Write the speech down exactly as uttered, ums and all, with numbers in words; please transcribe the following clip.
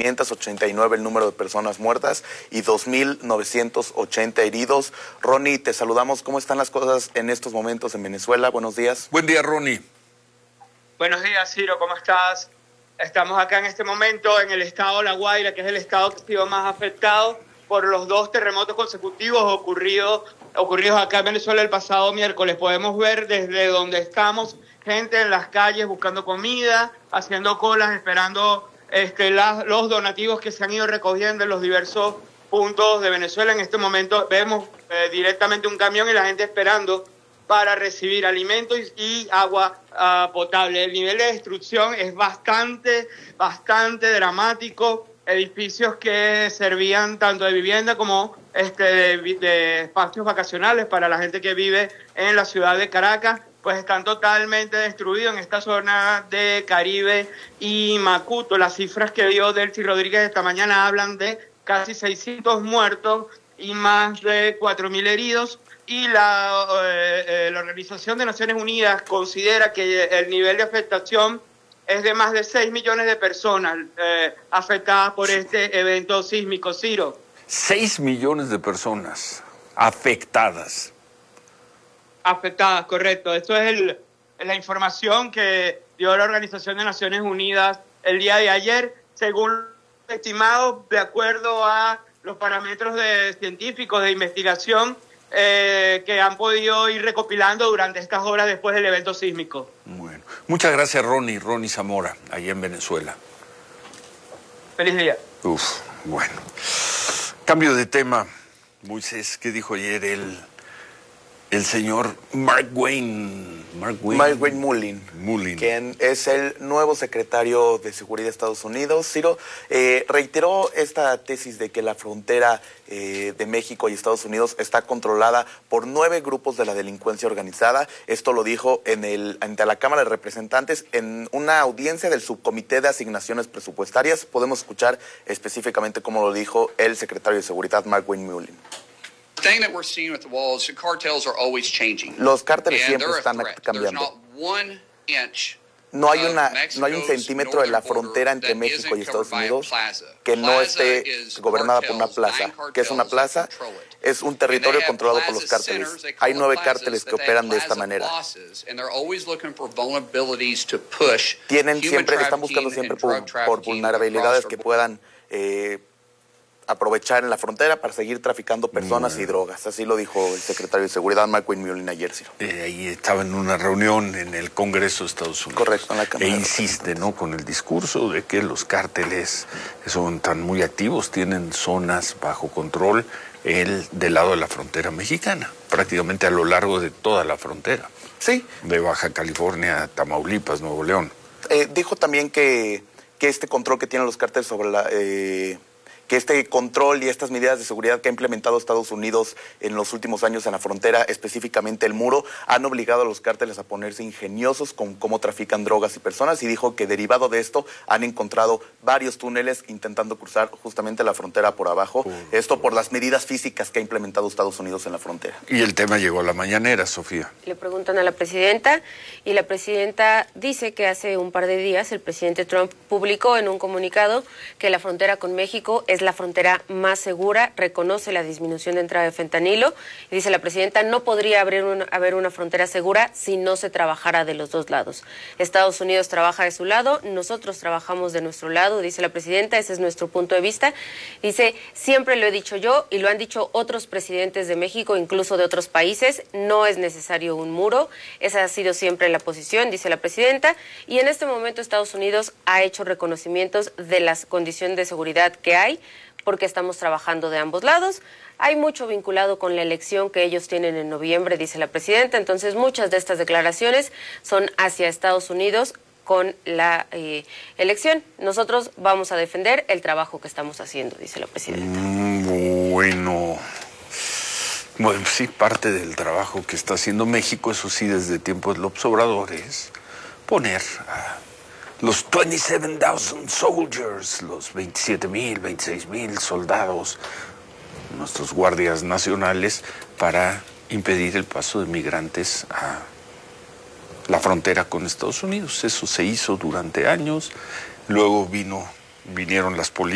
quinientos ochenta y nueve el número de personas muertas y dos mil novecientos ochenta heridos. Ronnie, te saludamos. ¿Cómo están las cosas en estos momentos en Venezuela? Buenos días. Buen día, Ronnie. Buenos días, Ciro. ¿Cómo estás? Estamos acá en este momento en el estado de La Guaira, que es el estado que ha sido más afectado por los dos terremotos consecutivos ocurridos, ocurridos acá en Venezuela el pasado miércoles. Podemos ver desde donde estamos gente en las calles buscando comida, haciendo colas, esperando este, la, los donativos que se han ido recogiendo en los diversos puntos de Venezuela. En este momento vemos eh, directamente un camión y la gente esperando para recibir alimentos y, y agua uh, potable. El nivel de destrucción es bastante, bastante dramático. Edificios que servían tanto de vivienda como este, de, de espacios vacacionales para la gente que vive en la ciudad de Caracas, pues están totalmente destruidos en esta zona de Caribe y Macuto. Las cifras que dio Delcy Rodríguez esta mañana hablan de casi seiscientos muertos y más de cuatro mil heridos. Y la, eh, eh, la Organización de Naciones Unidas considera que el nivel de afectación es de más de seis millones de personas eh, afectadas por este evento sísmico, Ciro. seis millones de personas afectadas. Afectadas, correcto. Esto es el, la información que dio la Organización de Naciones Unidas el día de ayer, según estimado, de acuerdo a los parámetros de científicos de investigación eh, que han podido ir recopilando durante estas horas después del evento sísmico. Bueno, muchas gracias, Ronnie, Ronnie Zamora, allá en Venezuela. Feliz día. Uf, bueno. Cambio de tema. Moisés, ¿qué dijo ayer el, el señor Mark Wayne? Mark Wayne, Mark Wayne Mullin, Mullin, quien es el nuevo secretario de Seguridad de Estados Unidos. Ciro, eh, reiteró esta tesis de que la frontera eh, de México y Estados Unidos está controlada por nueve grupos de la delincuencia organizada. Esto lo dijo en el, ante la Cámara de Representantes en una audiencia del Subcomité de Asignaciones Presupuestarias. Podemos escuchar específicamente cómo lo dijo el secretario de Seguridad, Mark Wayne Mullin. thing that we're seeing with the wall is the cartels are always changing. Los cárteles And siempre they're a están threat. There's cambiando. not one inch No hay, of una, no hay un Mexico's centímetro de la northern border frontera entre that México y isn't Estados covered by a Unidos plaza. que no Plaza esté is gobernada por una cartels, plaza. nine ¿Qué es una cartels that plaza? control it. Es un And they territorio have controlado por los plaza cárteles. centers, they call Hay them nueve plazas, cárteles que that they have operan de esta plaza manera. bosses, and they're always looking for vulnerabilities to push Tienen human siempre, están buscando trafficking siempre and por, drug por trafficking vulnerabilidades across que our puedan eh, aprovechar en la frontera para seguir traficando personas y drogas. Así lo dijo el secretario de Seguridad, Mark Wayne Mullin, ayer, Ciro. Eh, ahí estaba en una reunión en el Congreso de Estados Unidos. Correcto, en la Cámara. E insiste, ¿no?, con el discurso de que los cárteles son tan muy activos, tienen zonas bajo control el, del lado de la frontera mexicana, prácticamente a lo largo de toda la frontera. Sí. De Baja California, Tamaulipas, Nuevo León. Eh, dijo también que, que este control que tienen los cárteles sobre la... Eh, que este control y estas medidas de seguridad que ha implementado Estados Unidos en los últimos años en la frontera, específicamente el muro, han obligado a los cárteles a ponerse ingeniosos con cómo trafican drogas y personas, y dijo que derivado de esto han encontrado varios túneles intentando cruzar justamente la frontera por abajo, uh, esto por las medidas físicas que ha implementado Estados Unidos en la frontera. Y el tema llegó a la mañanera, Sofía. Le preguntan a la presidenta y la presidenta dice que hace un par de días el presidente Trump publicó en un comunicado que la frontera con México es la frontera más segura, reconoce la disminución de entrada de fentanilo y dice la presidenta, no podría haber una, haber una frontera segura si no se trabajara de los dos lados. Estados Unidos trabaja de su lado, nosotros trabajamos de nuestro lado, dice la presidenta, ese es nuestro punto de vista. Dice, siempre lo he dicho yo y lo han dicho otros presidentes de México, incluso de otros países, no es necesario un muro, esa ha sido siempre la posición, dice la presidenta, y en este momento Estados Unidos ha hecho reconocimientos de la condición de seguridad que hay, porque estamos trabajando de ambos lados. Hay mucho vinculado con la elección que ellos tienen en noviembre, dice la presidenta. Entonces, muchas de estas declaraciones son hacia Estados Unidos con la eh, elección. Nosotros vamos a defender el trabajo que estamos haciendo, dice la presidenta. Mm, bueno... Bueno, sí, parte del trabajo que está haciendo México, eso sí, desde tiempos de López Obrador, es poner a los veintisiete mil soldiers, los veintisiete mil, veintiséis mil soldados, nuestros guardias nacionales, para impedir el paso de migrantes a la frontera con Estados Unidos. Eso se hizo durante años, luego vino, vinieron las políticas.